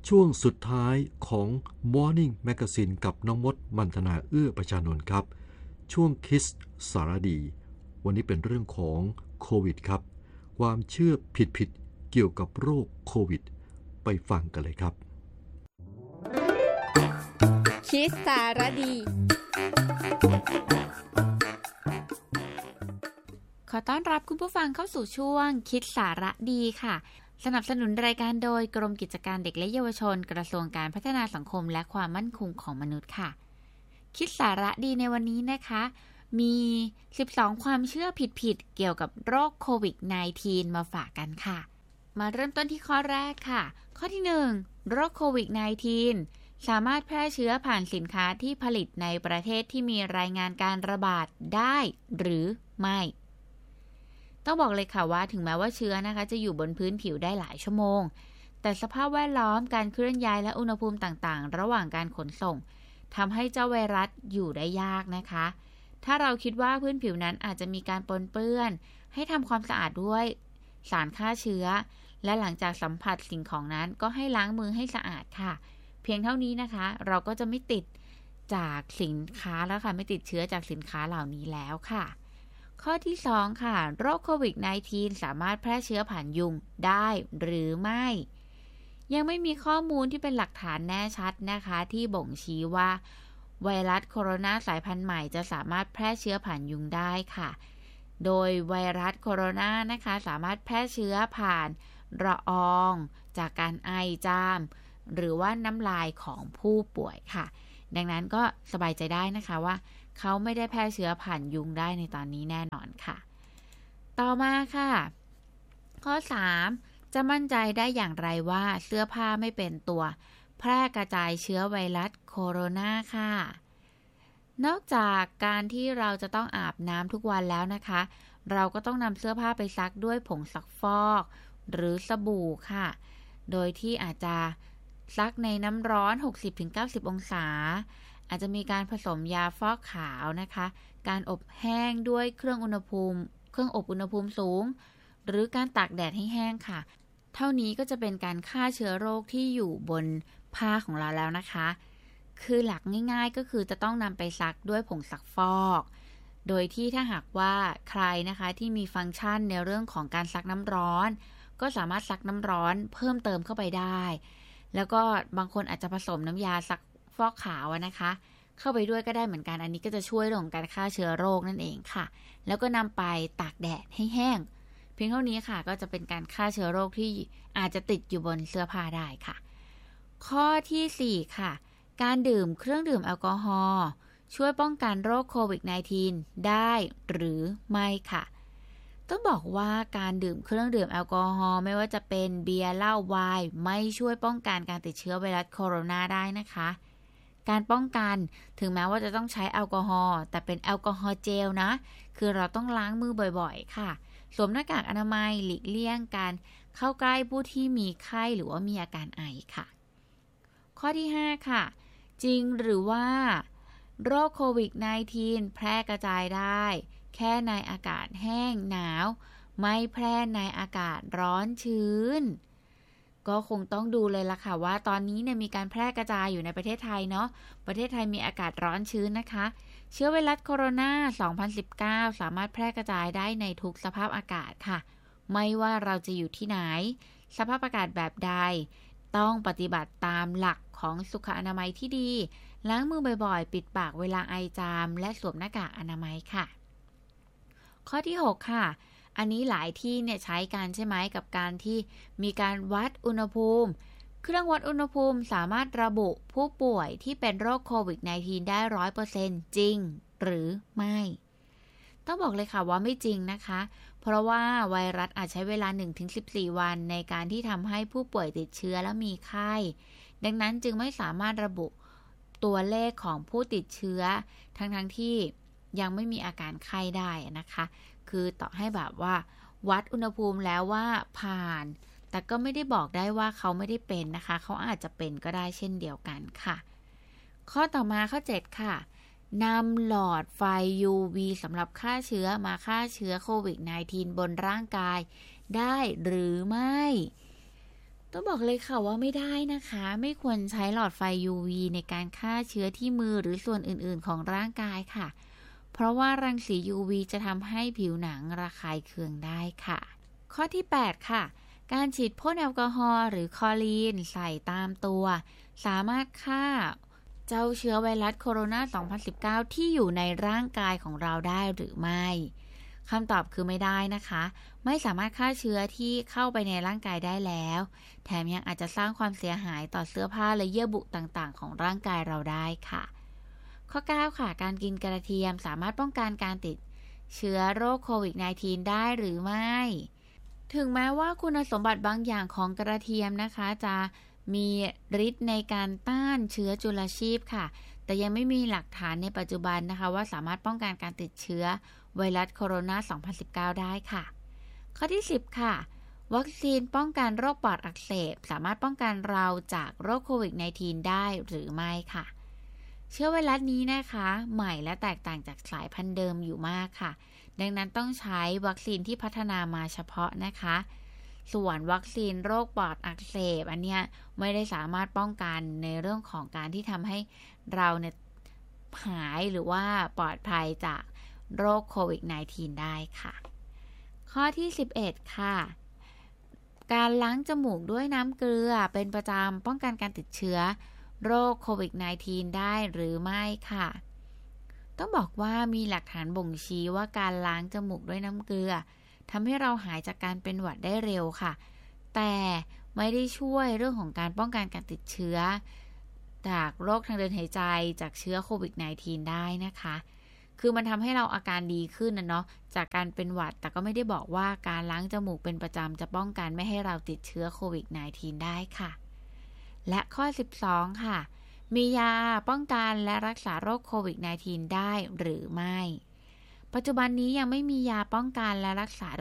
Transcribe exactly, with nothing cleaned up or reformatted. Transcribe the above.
ช่วงสุดท้ายของ Morning Magazine กับน้องมดมันธนาเอื้อประชานนท์ครับช่วงคิสสารดีวันนี้เป็นเรื่องของโควิดครับความเชื่อผิดๆเกี่ยวกับโรคโควิดไปฟังกันเลยครับคิสสารดีขอต้อนรับคุณผู้ฟังเข้าสู่ช่วงคิดสาระดีค่ะสนับสนุนรายการโดยกรมกิจการเด็กและเยาวชนกระทรวงการพัฒนาสังคมและความมั่นคงของมนุษย์ค่ะคิดสาระดีในวันนี้นะคะมีสิบสองความเชื่อผิดๆเกี่ยวกับโรคโควิด สิบเก้า มาฝากกันค่ะมาเริ่มต้นที่ข้อแรกค่ะข้อที่หนึ่งโรคโควิด สิบเก้า สามารถแพร่เชื้อผ่านสินค้าที่ผลิตในประเทศที่มีรายงานการระบาดได้หรือไม่ต้องบอกเลยค่ะว่าถึงแม้ว่าเชื้อนะคะจะอยู่บนพื้นผิวได้หลายชั่วโมงแต่สภาพแวดล้อมการเคลื่อนย้ายและอุณหภูมิต่างๆระหว่างการขนส่งทำให้เจ้าไวรัสอยู่ได้ยากนะคะถ้าเราคิดว่าพื้นผิวนั้นอาจจะมีการปนเปื้อนให้ทำความสะอาดด้วยสารฆ่าเชื้อและหลังจากสัมผัสสิ่งของนั้นก็ให้ล้างมือให้สะอาดค่ะเพียงเท่านี้นะคะเราก็จะไม่ติดจากสินค้าแล้วค่ะไม่ติดเชื้อจากสินค้าเหล่านี้แล้วค่ะข้อที่สองค่ะโรคโควิด สิบเก้า สามารถแพร่เชื้อผ่านยุงได้หรือไม่ยังไม่มีข้อมูลที่เป็นหลักฐานแน่ชัดนะคะที่บ่งชี้ว่าไวรัสโคโรนาสายพันธุ์ใหม่จะสามารถแพร่เชื้อผ่านยุงได้ค่ะโดยไวรัสโคโรนานะคะสามารถแพร่เชื้อผ่านละอองจากการไอจามหรือว่าน้ำลายของผู้ป่วยค่ะดังนั้นก็สบายใจได้นะคะว่าเขาไม่ได้แพร่เชื้อผ่านยุงได้ในตอนนี้แน่นอนค่ะต่อมาค่ะข้อสามจะมั่นใจได้อย่างไรว่าเสื้อผ้าไม่เป็นตัวแพร่กระจายเชื้อไวรัสโคโรนาค่ะนอกจากการที่เราจะต้องอาบน้ำทุกวันแล้วนะคะเราก็ต้องนำเสื้อผ้าไปซักด้วยผงซักฟอกหรือสบู่ค่ะโดยที่อาจจะซักในน้ำร้อน หกสิบถึงเก้าสิบ องศาอาจจะมีการผสมยาฟอกขาวนะคะการอบแห้งด้วยเครื่องอุณหภูมิเครื่องอบอุณหภูมิสูงหรือการตากแดดให้แห้งค่ะเท่านี้ก็จะเป็นการฆ่าเชื้อโรคที่อยู่บนผ้าของเราแล้วนะคะคือหลักง่ายๆก็คือจะต้องนำไปซักด้วยผงซักฟอกโดยที่ถ้าหากว่าใครนะคะที่มีฟังก์ชันในเรื่องของการซักน้ำร้อนก็สามารถซักน้ำร้อนเพิ่มเติมเข้าไปได้แล้วก็บางคนอาจจะผสมน้ำยาซักฟอกขาวนะคะเข้าไปด้วยก็ได้เหมือนกันอันนี้ก็จะช่วยเรื่องของการฆ่าเชื้อโรคนั่นเองค่ะแล้วก็นำไปตากแดดให้แห้งเพียงเท่านี้ค่ะก็จะเป็นการฆ่าเชื้อโรคที่อาจจะติดอยู่บนเสื้อผ้าได้ค่ะข้อที่สี่ค่ะการดื่มเครื่องดื่มแอลกอฮอล์ช่วยป้องกันโรคโควิด สิบเก้า ได้หรือไม่ค่ะต้องบอกว่าการดื่มเครื่องดื่มแอลกอฮอล์ไม่ว่าจะเป็นเบียร์เหล้าไวน์ไม่ช่วยป้องกันการติดเชื้อไวรัสโคโรนาได้นะคะการป้องกันถึงแม้ว่าจะต้องใช้แอลกอฮอล์แต่เป็นแอลกอฮอล์เจลนะคือเราต้องล้างมือบ่อยๆค่ะสวมหน้ากากอนามัยหลีกเลี่ยงการเข้าใกล้ผู้ที่มีไข้หรือว่ามีอาการไอค่ะข้อที่ห้าค่ะจริงหรือว่าโรคโควิด สิบเก้า แพร่กระจายได้แค่ในอากาศแห้งหนาวไม่แพร่ในอากาศร้อนชื้นก็คงต้องดูเลยล่ะค่ะว่าตอนนี้เนี่ยมีการแพร่กระจายอยู่ในประเทศไทยเนาะประเทศไทยมีอากาศร้อนชื้นนะคะเชื้อไวรัสโคโรนาสองพันสิบเก้าสามารถแพร่กระจายได้ในทุกสภาพอากาศค่ะไม่ว่าเราจะอยู่ที่ไหนสภาพอากาศแบบใดต้องปฏิบัติตามหลักของสุขอนามัยที่ดีล้างมือบ่อยๆปิดปากเวลาไอจามและสวมหน้ากากอนามัยค่ะข้อที่หกค่ะอันนี้หลายที่เนี่ยใช้กันใช่ไหมกับการที่มีการวัดอุณหภูมิเครื่องวัดอุณหภูมิสามารถระบุผู้ป่วยที่เป็นโรคโควิด สิบเก้า ได้ ร้อยเปอร์เซ็นต์ จริงหรือไม่ต้องบอกเลยค่ะว่าไม่จริงนะคะเพราะว่าไวรัสอาจใช้เวลา หนึ่งถึงสิบสี่ วันในการที่ทำให้ผู้ป่วยติดเชื้อและมีไข้ดังนั้นจึงไม่สามารถระบุตัวเลขของผู้ติดเชื้อทั้งๆที่ยังไม่มีอาการไข้ได้นะคะคือต่อให้แบบว่าวัดอุณหภูมิแล้วว่าผ่านแต่ก็ไม่ได้บอกได้ว่าเขาไม่ได้เป็นนะคะเขาอาจจะเป็นก็ได้เช่นเดียวกันค่ะข้อต่อมาข้อเจ็ดค่ะนำหลอดไฟ ยู วี สำหรับฆ่าเชื้อมาฆ่าเชื้อโควิด สิบเก้า บนร่างกายได้หรือไม่ ตต้องบอกเลยค่ะว่าไม่ได้นะคะไม่ควรใช้หลอดไฟ ยู วี ในการฆ่าเชื้อที่มือหรือส่วนอื่นๆของร่างกายค่ะเพราะว่ารังสี ยู วี จะทำให้ผิวหนังระคายเคืองได้ค่ะข้อที่แปดค่ะการฉีดพ่นแอลกอฮอล์หรือคลอรีนใส่ตามตัวสามารถฆ่าเจ้าเชื้อไวรัสโคโรนา สองพันสิบเก้า ที่อยู่ในร่างกายของเราได้หรือไม่คำตอบคือไม่ได้นะคะไม่สามารถฆ่าเชื้อที่เข้าไปในร่างกายได้แล้วแถมยังอาจจะสร้างความเสียหายต่อเสื้อผ้าและเยื่อบุต่างๆของร่างกายเราได้ค่ะข้อเก้าค่ะการกินกระเทียมสามารถป้องกันการติดเชื้อโรคโควิด สิบเก้า ได้หรือไม่ถึงแม้ว่าคุณสมบัติบางอย่างของกระเทียมนะคะจะมีฤทธิ์ในการต้านเชื้อจุลชีพค่ะแต่ยังไม่มีหลักฐานในปัจจุบันนะคะว่าสามารถป้องกันการติดเชื้อไวรัสโคโรนา สองพันสิบเก้า ได้ค่ะข้อที่สิบค่ะวัคซีนป้องกันโรคปอดอักเสบสามารถป้องกันเราจากโรคโควิด สิบเก้า ได้หรือไม่ค่ะเชื้อไวรัสนี้นะคะใหม่และแตกต่างจากสายพันธุ์เดิมอยู่มากค่ะดังนั้นต้องใช้วัคซีนที่พัฒนามาเฉพาะนะคะส่วนวัคซีนโรคปอดอักเสบอันเนี้ยไม่ได้สามารถป้องกันในเรื่องของการที่ทำให้เราเนี่ยหายหรือว่าปลอดภัยจากโรคโควิด สิบเก้า ได้ค่ะข้อที่สิบเอ็ดค่ะการล้างจมูกด้วยน้ำเกลือเป็นประจำป้องกันการติดเชื้อโรคโควิด สิบเก้า ได้หรือไม่ค่ะต้องบอกว่ามีหลักฐานบ่งชี้ว่าการล้างจมูกด้วยน้ำเกลือทำให้เราหายจากการเป็นหวัดได้เร็วค่ะแต่ไม่ได้ช่วยเรื่องของการป้องกันการติดเชื้อจากโรคทางเดินหายใจจากเชื้อโควิด สิบเก้า ได้นะคะคือมันทำให้เราอาการดีขึ้นนะเนาะจากการเป็นหวัดแต่ก็ไม่ได้บอกว่าการล้างจมูกเป็นประจำจะป้องกันไม่ให้เราติดเชื้อโควิด สิบเก้า ได้ค่ะและข้อสิบสองค่ะมียาป้องกันและรักษาโรคโควิด สิบเก้า ได้หรือไม่ปัจจุบันนี้ยังไม่มียาป้องกันและรักษา